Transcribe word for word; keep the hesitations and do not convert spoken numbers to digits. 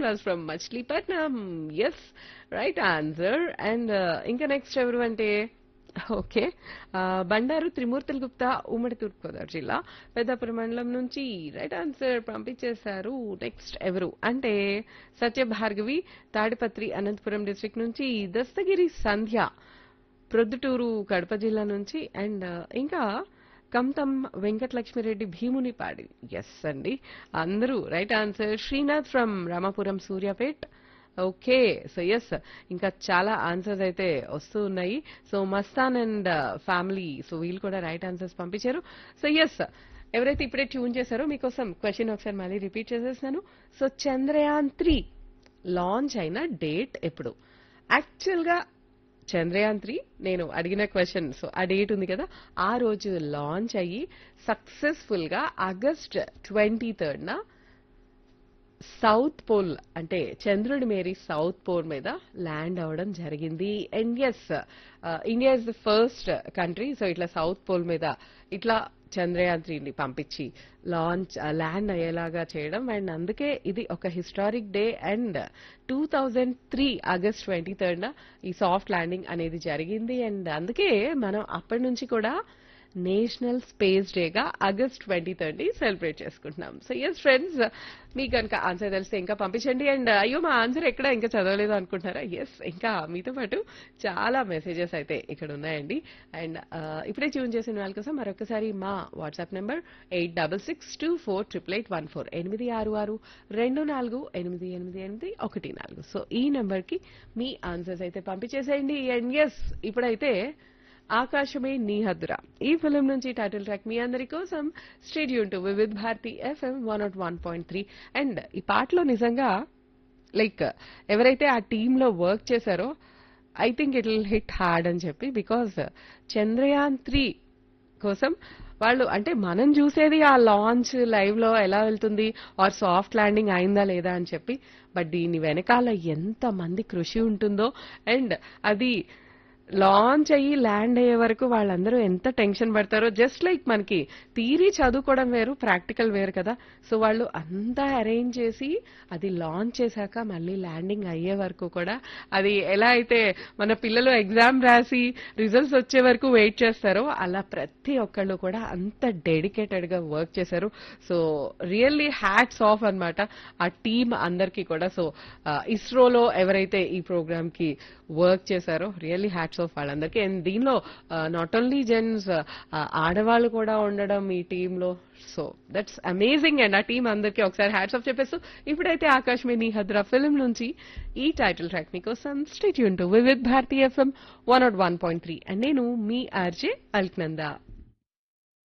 Raj from Machilipatnam. Yes, right answer. And ఇంకా next ఎవరు అంటే ఓకే, బండారు త్రిమూర్తుల గుప్తా, ఉమ్మడి తూర్పుగోదావరి జిల్లా పెద్దాపురం మండలం నుంచి రైట్ ఆన్సర్ పంపించేశారు. నెక్స్ట్ ఎవరు అంటే సత్య భార్గవి, తాడిపత్రి అనంతపురం డిస్ట్రిక్ట్ నుంచి, దస్తగిరి సంధ్య ప్రొద్దుటూరు కడప జిల్లా నుంచి, అండ్ ఇంకా కంతం వెంకటలక్ష్మిరెడ్డి భీమునిపాడి. ఎస్ అండి, అందరూ right answer. Srinath from Ramapuram Suryapet. Okay, so yes, ఇంకా చాలా ఆన్సర్స్ అయితే వస్తూ ఉన్నాయి. So Mastan and family, so వీళ్ళు కూడా రైట్ ఆన్సర్స్ పంపించారు. సో ఎస్, ఎవరైతే ఇప్పుడే ట్యూన్ చేశారో మీకోసం క్వశ్చన్ ఒకసారి మళ్ళీ రిపీట్ చేసేస్తున్నాను. సో చంద్రయాన్ త్రీ లాంచ్ అయిన డేట్ ఎప్పుడు? యాక్చువల్ గా చంద్రయాన్ త్రీ నేను అడిగిన క్వశ్చన్, సో ఆ డేట్ ఉంది కదా, ఆ రోజు లాంచ్ అయ్యి సక్సెస్ఫుల్ గా ఆగస్ట్ ట్వంటీ థర్డ్ న సౌత్ పోల్ అంటే చంద్రుడి మేరీ సౌత్ పోల్ మీద ల్యాండ్ అవడం జరిగింది. And yes, India is the first country so ఇట్లా సౌత్ పోల్ మీద ఇట్లా చంద్రయాన్ త్రీని పంపించి లాంచ్ ల్యాండ్ అయ్యేలాగా చేయడం. అండ్ అందుకే ఇది ఒక historic day. And two thousand three August twenty third న ఈ సాఫ్ట్ ల్యాండింగ్ అనేది జరిగింది. అండ్ అందుకే మనం అప్పటి నుంచి కూడా నేషనల్ స్పేస్ డేగా ఆగస్ట్ ట్వంటీ థర్డ్ ని సెలబ్రేట్ చేసుకుంటున్నాం. సో ఎస్ ఫ్రెండ్స్, మీకు కనుక ఆన్సర్ తెలిస్తే ఇంకా పంపించండి. అండ్ అయ్యో మా ఆన్సర్ ఎక్కడ ఇంకా చదవలేదు అనుకుంటున్నారా? ఎస్, ఇంకా మీతో పాటు చాలా మెసేజెస్ అయితే ఇక్కడ ఉన్నాయండి. అండ్ ఇప్పుడే ట్యూన్ చేసిన వాళ్ళ కోసం మరొకసారి మా WhatsApp number eight double six two four triple eight one four ఎనిమిది ఆరు ఆరు రెండు నాలుగు ఎనిమిది ఎనిమిది ఎనిమిది ఒకటి నాలుగు. సో ఈ నెంబర్ కి మీ ఆన్సర్స్ అయితే పంపించేసేయండి. అండ్ ఎస్, ఇప్పుడైతే ఆకాశమే నీ హద్దురా ఈ ఫిలిం నుంచి టైటిల్ ట్రాక్ మీ అందరి కోసం. Stadium to Vividh Bharati FM one not one point three. And ఈ పాటలో నిజంగా లైక్ ఎవరైతే ఆ టీంలో వర్క్ చేశారో I think it will hit hard అని చెప్పి, బికాస్ చంద్రయాన్ త్రీ కోసం వాళ్ళు అంటే మనం చూసేది ఆ లాంచ్ లైవ్ లో ఎలా వెళ్తుంది ఆర్ సాఫ్ట్ ల్యాండింగ్ అయిందా లేదా అని చెప్పి, బట్ దీని వెనకాల ఎంత మంది కృషి ఉంటుందో. అండ్ అది లాంచ్ అయ్యి ల్యాండ్ అయ్యే వరకు వాళ్ళందరూ ఎంత టెన్షన్ పడతారో. జస్ట్ లైక్ మనకి థియరీ చదువుకోవడం వేరు, ప్రాక్టికల్ వేరు కదా. సో వాళ్ళు అంతా అరేంజ్ చేసి అది లాంచ్ చేశాక మళ్ళీ ల్యాండింగ్ అయ్యే వరకు కూడా అది ఎలా అయితే మన పిల్లలు ఎగ్జామ్ రాసి రిజల్ట్స్ వచ్చే వరకు వెయిట్ చేస్తారో అలా ప్రతి ఒక్కళ్ళు కూడా అంత డెడికేటెడ్ గా వర్క్ చేశారు. సో రియల్లీ హ్యాట్స్ ఆఫ్ అన్నమాట ఆ టీమ్ అందరికీ కూడా. సో ఇస్రోలో ఎవరైతే ఈ ప్రోగ్రామ్ కి వర్క్ చేశారో రియల్లీ హ్యాట్స్ ఆఫ్ వాళ్ళందరికీ. అండ్ దీనిలో నాట్ ఓన్లీ జెంట్స్, ఆడవాళ్ళు కూడా ఉండడం ఈ టీంలో. So that's amazing. అండ్ ఆ టీం అందరికీ ఒకసారి హ్యాట్స్ ఆఫ్ చెప్పేస్తూ ఇప్పుడైతే ఆకాశమే నీ హద్రా ఫిల్మ్ నుంచి ఈ టైటిల్ ట్రాక్ మీకోసం. Stay tune to Vividh Bharati FM one not one point three. And నేను మీ ఆర్జే అల్క్నందా.